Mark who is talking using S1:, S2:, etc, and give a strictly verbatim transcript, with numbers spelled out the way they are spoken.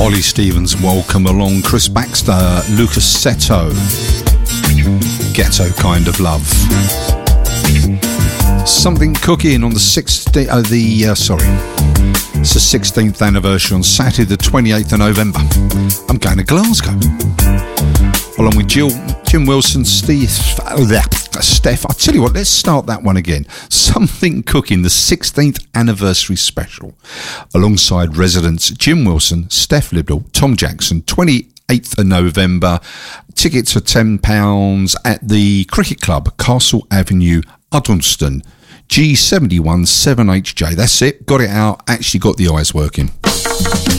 S1: Ollie Stevens, Welcome Along, Chris Baxter, Lucas Seto, Ghetto Kind of Love. Something Cooking on the sixteenth, uh, the, uh, sorry, it's the sixteenth anniversary on Saturday the twenty-eighth of November. I'm going to Glasgow. Along with Jill, Jim Wilson, Steve, uh, Steph. I'll tell you what, let's start that one again. Something Cooking, the sixteenth anniversary special. Alongside residents Jim Wilson, Steph Libdall, Tom Jackson, twenty-eighth of November. Tickets are ten pounds at the Cricket Club, Castle Avenue, Uddingston. G seven one seven H J. That's it. Got it out. Actually got the eyes working.